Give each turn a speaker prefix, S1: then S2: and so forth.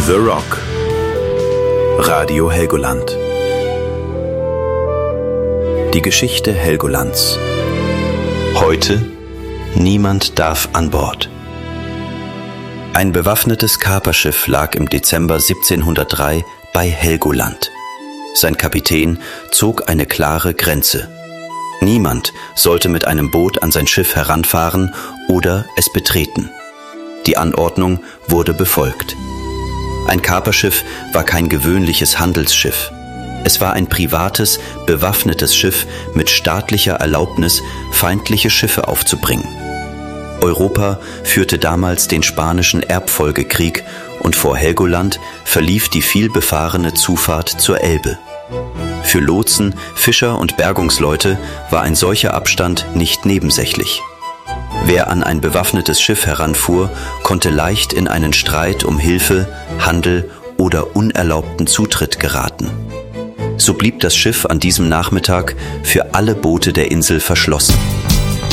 S1: The Rock. Radio Helgoland. Die Geschichte Helgolands. Heute: Niemand darf an Bord. Ein bewaffnetes Kaperschiff lag im Dezember 1703 bei Helgoland. Sein Kapitän zog eine klare Grenze. Niemand sollte mit einem Boot an sein Schiff heranfahren oder es betreten. Die Anordnung wurde befolgt. Ein Kaperschiff war kein gewöhnliches Handelsschiff. Es war ein privates, bewaffnetes Schiff mit staatlicher Erlaubnis, feindliche Schiffe aufzubringen. Europa führte damals den Spanischen Erbfolgekrieg und vor Helgoland verlief die vielbefahrene Zufahrt zur Elbe. Für Lotsen, Fischer und Bergungsleute war ein solcher Abstand nicht nebensächlich. Wer an ein bewaffnetes Schiff heranfuhr, konnte leicht in einen Streit um Hilfe, Handel oder unerlaubten Zutritt geraten. So blieb das Schiff an diesem Nachmittag für alle Boote der Insel verschlossen.